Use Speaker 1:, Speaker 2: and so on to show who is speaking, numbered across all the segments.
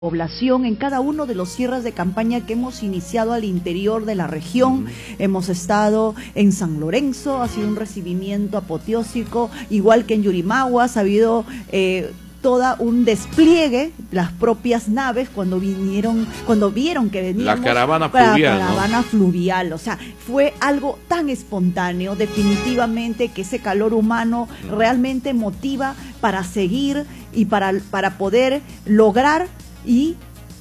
Speaker 1: población en cada uno de los cierres de campaña que hemos iniciado al interior de la región. Hemos estado en San Lorenzo, ha sido un recibimiento apoteósico, igual que en Yurimaguas ha habido toda un despliegue, las propias naves cuando vieron que veníamos,
Speaker 2: la caravana fluvial,
Speaker 1: la caravana fluvial, o sea, fue algo tan espontáneo, definitivamente, que ese calor humano realmente motiva para seguir y para poder lograr y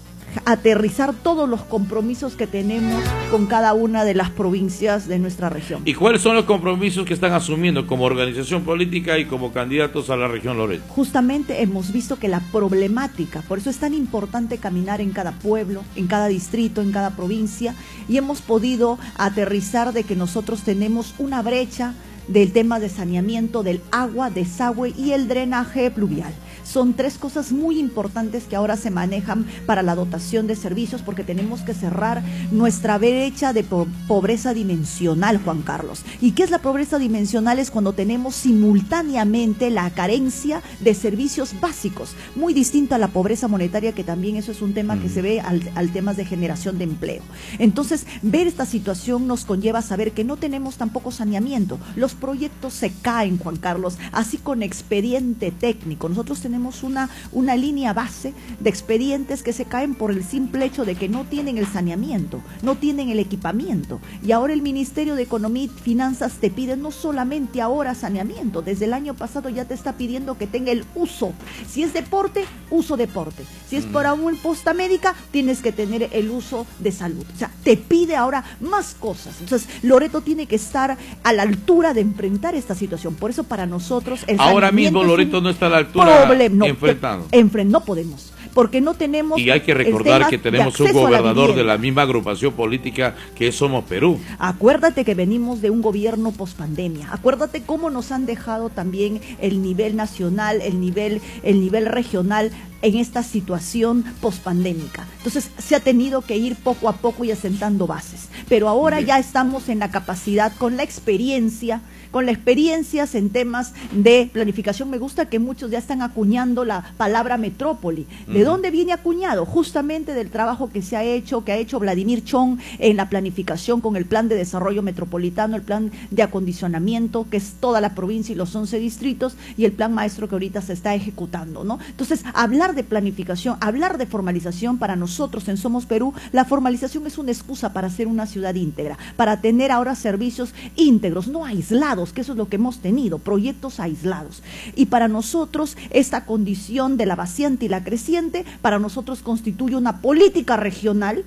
Speaker 1: aterrizar todos los compromisos que tenemos con cada una de las provincias de nuestra región.
Speaker 2: ¿Y cuáles son los compromisos que están asumiendo como organización política y como candidatos a la región Loreto?
Speaker 1: Justamente hemos visto que la problemática, por eso es tan importante caminar en cada pueblo, en cada distrito, en cada provincia, y hemos podido aterrizar de que nosotros tenemos una brecha del tema de saneamiento del agua, desagüe y el drenaje pluvial. Son tres cosas muy importantes que ahora se manejan para la dotación de servicios, porque tenemos que cerrar nuestra brecha de pobreza dimensional, Juan Carlos. ¿Y qué es la pobreza dimensional? Es cuando tenemos simultáneamente la carencia de servicios básicos, muy distinto a la pobreza monetaria, que también eso es un tema que se ve al tema de generación de empleo. Entonces, ver esta situación nos conlleva a saber que no tenemos tampoco saneamiento. Los proyectos se caen, Juan Carlos, así con expediente técnico. Nosotros tenemos una línea base de expedientes que se caen por el simple hecho de que no tienen el saneamiento, no tienen el equipamiento. Y ahora el Ministerio de Economía y Finanzas te pide no solamente ahora saneamiento, desde el año pasado ya te está pidiendo que tenga el uso. Si es deporte, uso deporte. Si es para una posta médica, tienes que tener el uso de salud. O sea, te pide ahora más cosas. Entonces, Loreto tiene que estar a la altura de enfrentar esta situación. Por eso para nosotros el
Speaker 2: ahora mismo Loreto no está a la altura enfrentando.
Speaker 1: No podemos, porque no tenemos.
Speaker 2: Y hay que recordar que tenemos un gobernador de la misma agrupación política que Somos Perú.
Speaker 1: Acuérdate que venimos de un gobierno pospandemia. Acuérdate cómo nos han dejado también el nivel nacional, el nivel regional en esta situación pospandémica. Entonces se ha tenido que ir poco a poco y asentando bases. Pero ahora ya estamos en la capacidad, con las experiencias en temas de planificación. Me gusta que muchos ya están acuñando la palabra metrópoli. ¿De dónde viene acuñado? Justamente del trabajo que ha hecho Vladimir Chong en la planificación con el plan de desarrollo metropolitano, el plan de acondicionamiento, que es toda la provincia y los 11 distritos, y el plan maestro que ahorita se está ejecutando, ¿no? Entonces, hablar de planificación, hablar de formalización, para nosotros en Somos Perú, la formalización es una excusa para ser una ciudad íntegra, para tener ahora servicios íntegros, no aislados, que eso es lo que hemos tenido, proyectos aislados. Y para nosotros esta condición de la vaciante y la creciente, para nosotros constituye una política regional,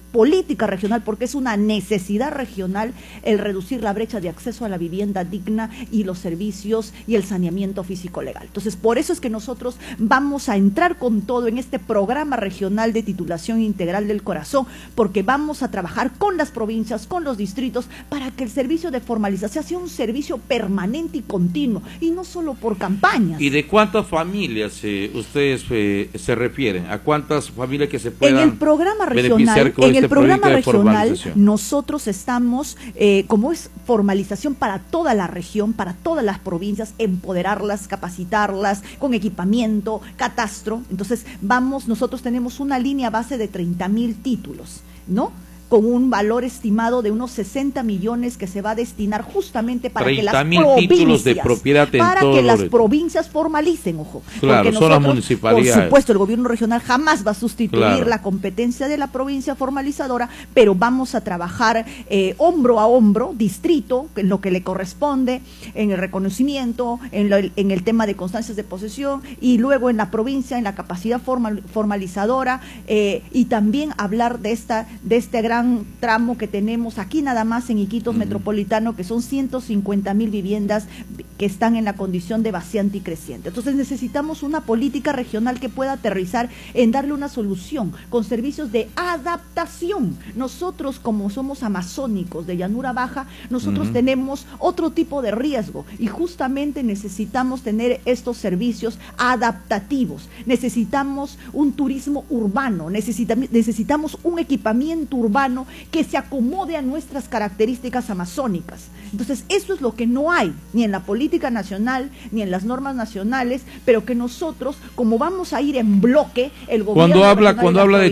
Speaker 1: porque es una necesidad regional el reducir la brecha de acceso a la vivienda digna y los servicios y el saneamiento físico-legal. Entonces, por eso es que nosotros vamos a entrar con todo en este programa regional de titulación integral del corazón, porque vamos a trabajar con las provincias, con los distritos, para que el servicio de formalización sea un servicio permanente y continuo, y no solo por campañas.
Speaker 2: ¿Y de cuántas familias ustedes se refieren? ¿A cuántas familias que se puedan beneficiar con este proyecto de formalización?
Speaker 1: Nosotros estamos, como es formalización para toda la región, para todas las provincias, empoderarlas, capacitarlas, con equipamiento, catastro. Entonces nosotros tenemos una línea base de 30,000 títulos, ¿no?, con un valor estimado de unos 60 millones que se va a destinar justamente para que las
Speaker 2: títulos de propiedad
Speaker 1: las provincias formalicen, ojo.
Speaker 2: Claro, son las municipalidades.
Speaker 1: Por supuesto, el gobierno regional jamás va a sustituir la competencia de la provincia formalizadora, pero vamos a trabajar hombro a hombro, distrito, en lo que le corresponde, en el reconocimiento, en el tema de constancias de posesión, y luego en la provincia, en la capacidad formalizadora, y también hablar de este gran tramo que tenemos aquí nada más en Iquitos Metropolitano, que son 150,000 viviendas que están en la condición de vaciante y creciente. Entonces necesitamos una política regional que pueda aterrizar en darle una solución con servicios de adaptación. Nosotros, como somos amazónicos de llanura baja, nosotros tenemos otro tipo de riesgo, y justamente necesitamos tener estos servicios adaptativos. Necesitamos un turismo urbano, necesitamos un equipamiento urbano urbano que se acomode a nuestras características amazónicas. Entonces, eso es lo que no hay, ni en la política nacional, ni en las normas nacionales, pero que nosotros, como vamos a ir en bloque, el gobierno...
Speaker 2: Cuando habla de